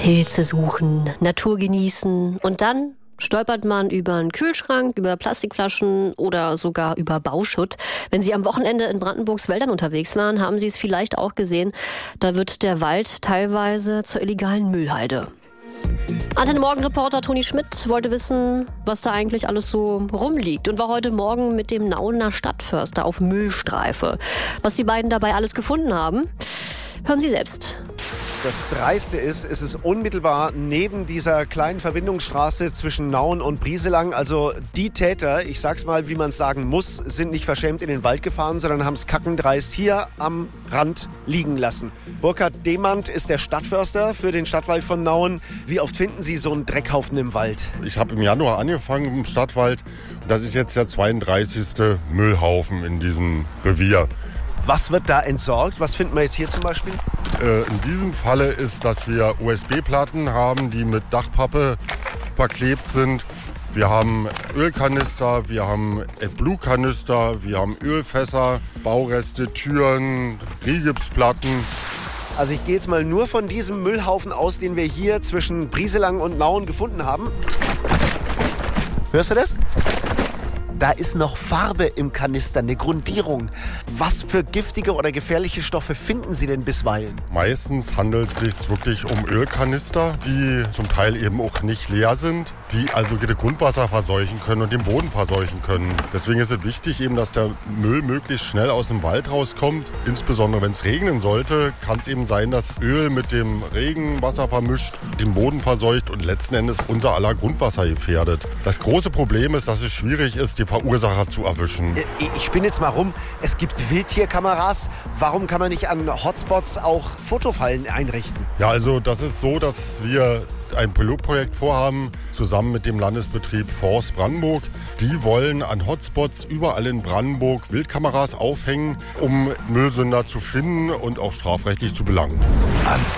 Pilze suchen, Natur genießen und dann stolpert man über einen Kühlschrank, über Plastikflaschen oder sogar über Bauschutt. Wenn Sie am Wochenende in Brandenburgs Wäldern unterwegs waren, haben Sie es vielleicht auch gesehen. Da wird der Wald teilweise zur illegalen Müllhalde. Antenne Morgen-Reporter Toni Schmidt wollte wissen, was da eigentlich alles so rumliegt und war heute Morgen mit dem Nauener Stadtförster auf Müllstreife. Was die beiden dabei alles gefunden haben, hören Sie selbst. Das Dreiste ist, es ist unmittelbar neben dieser kleinen Verbindungsstraße zwischen Nauen und Brieselang. Also die Täter, ich sag's mal, wie man es sagen muss, sind nicht verschämt in den Wald gefahren, sondern haben es kackendreist hier am Rand liegen lassen. Burkhard Demand ist der Stadtförster für den Stadtwald von Nauen. Wie oft finden Sie so einen Dreckhaufen im Wald? Ich habe im Januar angefangen im Stadtwald. Das ist jetzt der 32. Müllhaufen in diesem Revier. Was wird da entsorgt? Was finden wir jetzt hier zum Beispiel? In diesem Falle ist, dass wir USB-Platten haben, die mit Dachpappe verklebt sind. Wir haben Ölkanister, wir haben AdBlue-Kanister, wir haben Ölfässer, Baureste, Türen, Rigipsplatten. Also ich gehe jetzt mal nur von diesem Müllhaufen aus, den wir hier zwischen Brieselang und Nauen gefunden haben. Hörst du das? Da ist noch Farbe im Kanister, eine Grundierung. Was für giftige oder gefährliche Stoffe finden Sie denn bisweilen? Meistens handelt es sich wirklich um Ölkanister, die zum Teil eben auch nicht leer sind, die also das Grundwasser verseuchen können und den Boden verseuchen können. Deswegen ist es wichtig, eben, dass der Müll möglichst schnell aus dem Wald rauskommt. Insbesondere wenn es regnen sollte, kann es eben sein, dass Öl mit dem Regenwasser vermischt, den Boden verseucht und letzten Endes unser aller Grundwasser gefährdet. Das große Problem ist, dass es schwierig ist, die Verursacher zu erwischen. Ich spinne jetzt mal rum. Es gibt Wildtierkameras. Warum kann man nicht an Hotspots auch Fotofallen einrichten? Ja, also das ist so, dass wir ein Pilotprojekt vorhaben, zusammen mit dem Landesbetrieb Forst Brandenburg. Die wollen an Hotspots überall in Brandenburg Wildkameras aufhängen, um Müllsünder zu finden und auch strafrechtlich zu belangen.